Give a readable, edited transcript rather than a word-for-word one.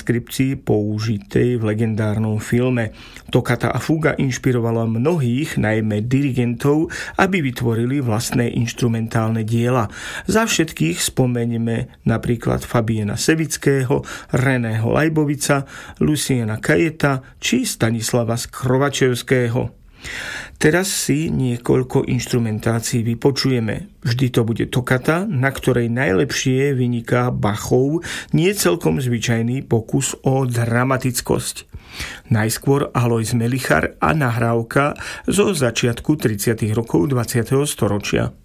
transkripcii použitej v legendárnom filme. Toccata a fuga inšpirovala mnohých, najmä dirigentov, aby vytvorili vlastné inštrumentálne diela. Za všetkých spomeňme napríklad Fabiena Sevického, Reného Lajbovica, Luciana Cajeta či Stanislava Skrovačevského. Teraz si niekoľko inštrumentácií vypočujeme. Vždy to bude toccata, na ktorej najlepšie vyniká Bachov nie celkom zvyčajný pokus o dramatickosť. Najskôr Alojz Melichar a nahrávka zo začiatku 30. rokov 20. storočia.